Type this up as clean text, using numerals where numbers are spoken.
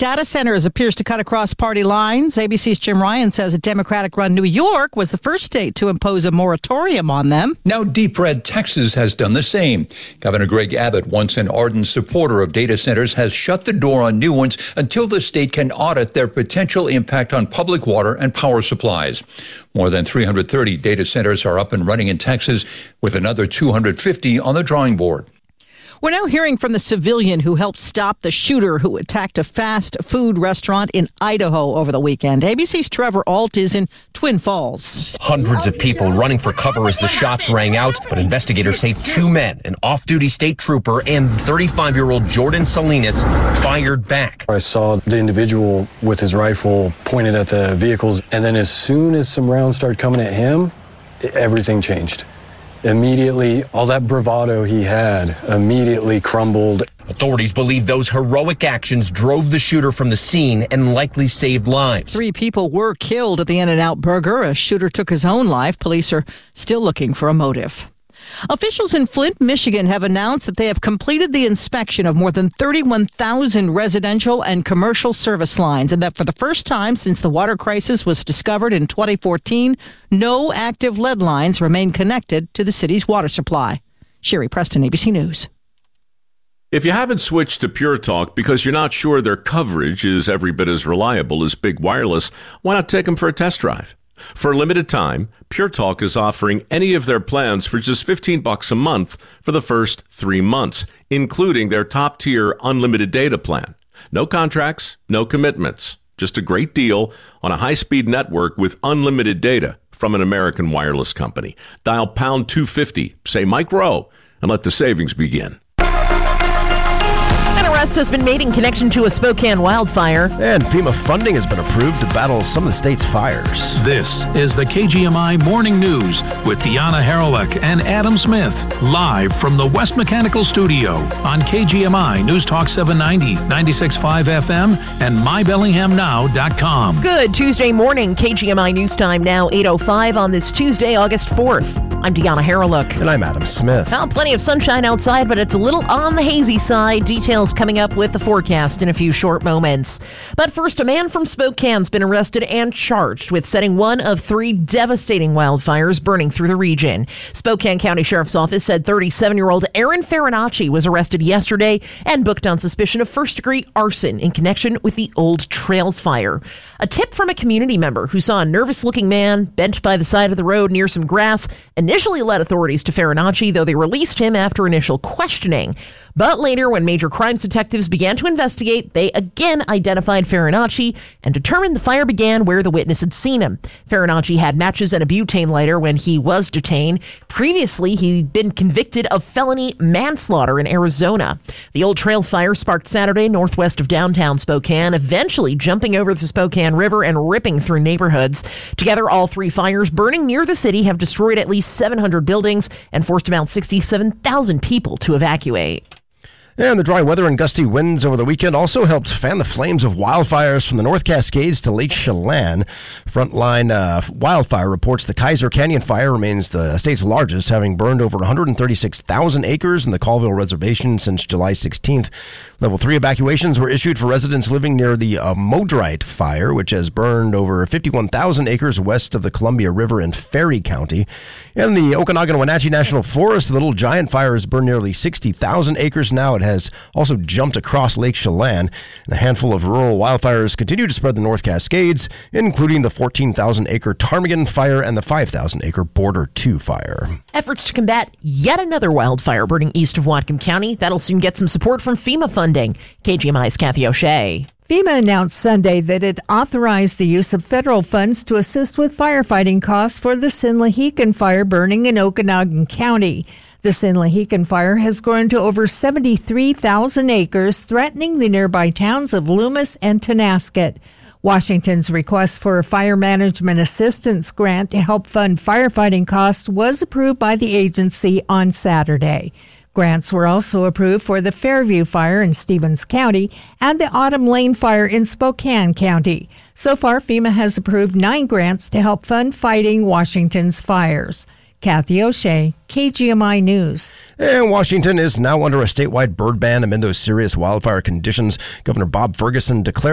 data centers appears to cut across party lines. ABC's Jim Ryan says a Democratic-run New York was the first state to impose a moratorium on them. Now deep red Texas has done the same. Governor Greg Abbott, once an ardent supporter of data centers, has shut the door on new ones until the state can audit their potential impact on public water and power supplies. More than 330 data centers are up and running in Texas, with another 250 on the drawing board. We're now hearing from the civilian who helped stop the shooter who attacked a fast food restaurant in Idaho over the weekend. ABC's Trevor Alt is in Twin Falls. Hundreds of people running for cover as the shots rang out, but investigators say two men, an off-duty state trooper and 35-year-old Jordan Salinas, fired back. I saw the individual with his rifle pointed at the vehicles, and then as soon as some rounds started coming at him, everything changed. Immediately, all that bravado he had immediately crumbled. Authorities believe those heroic actions drove the shooter from the scene and likely saved lives. 3 people were killed at the In-N-Out Burger. A shooter took his own life. Police are still looking for a motive. Officials in Flint, Michigan have announced that they have completed the inspection of more than 31,000 residential and commercial service lines, and that for the first time since the water crisis was discovered in 2014, no active lead lines remain connected to the city's water supply. Sherry Preston, ABC News. If you haven't switched to Pure Talk because you're not sure their coverage is every bit as reliable as Big Wireless, why not take them for a test drive? For a limited time, Pure Talk is offering any of their plans for just $15 a month for the first 3 months, including their top-tier unlimited data plan. No contracts, no commitments. Just a great deal on a high-speed network with unlimited data from an American wireless company. Dial pound 250, say Mike Rowe, and let the savings begin. Has been made in connection to a Spokane wildfire. And FEMA funding has been approved to battle some of the state's fires. This is the KGMI Morning News with Deanna Harrowek and Adam Smith, live from the West Mechanical Studio on KGMI News Talk 790, 96.5 FM, and mybellinghamnow.com. Good Tuesday morning, KGMI News Time now 8:05 on this Tuesday, August 4th. I'm Deanna Harrowek. And I'm Adam Smith. Well, plenty of sunshine outside, but it's a little on the hazy side. Details coming up with the forecast in a few short moments. But first, a man from Spokane's been arrested and charged with setting one of 3 devastating wildfires burning through the region. Spokane County Sheriff's Office said 37-year-old Aaron Farinacci was arrested yesterday and booked on suspicion of first-degree arson in connection with the Old Trails fire. A tip from a community member who saw a nervous-looking man bent by the side of the road near some grass initially led authorities to Farinacci, though they released him after initial questioning. But later, when major crimes detectives began to investigate, they again identified Farinacci and determined the fire began where the witness had seen him. Farinacci had matches and a butane lighter when he was detained. Previously, he'd been convicted of felony manslaughter in Arizona. The Old Trail fire sparked Saturday northwest of downtown Spokane, eventually jumping over the Spokane River and ripping through neighborhoods. Together, all 3 fires burning near the city have destroyed at least 700 buildings and forced about 67,000 people to evacuate. And the dry weather and gusty winds over the weekend also helped fan the flames of wildfires from the North Cascades to Lake Chelan. Frontline Wildfire reports the Kaiser Canyon fire remains the state's largest, having burned over 136,000 acres in the Colville Reservation since July 16th. Level 3 evacuations were issued for residents living near the Modrite fire, which has burned over 51,000 acres west of the Columbia River in Ferry County. In the Okanagan-Wenatchee National Forest, the Little Giant fire has burned nearly 60,000 acres now. It has also jumped across Lake Chelan. And a handful of rural wildfires continue to spread the North Cascades, including the 14,000-acre Ptarmigan fire and the 5,000-acre Border 2 fire. Efforts to combat yet another wildfire burning east of Whatcom County. That'll soon get some support from FEMA funding. KGMI's Kathy O'Shea. FEMA announced Sunday that it authorized the use of federal funds to assist with firefighting costs for the Sinlahecan fire burning in Okanagan County. The Sinlahecan fire has grown to over 73,000 acres, threatening the nearby towns of Loomis and Tonasket. Washington's request for a fire management assistance grant to help fund firefighting costs was approved by the agency on Saturday. Grants were also approved for the Fairview Fire in Stevens County and the Autumn Lane Fire in Spokane County. So far, FEMA has approved 9 grants to help fund fighting Washington's fires. Kathy O'Shea, KGMI News. And Washington is now under a statewide bird ban amid those serious wildfire conditions. Governor Bob Ferguson declared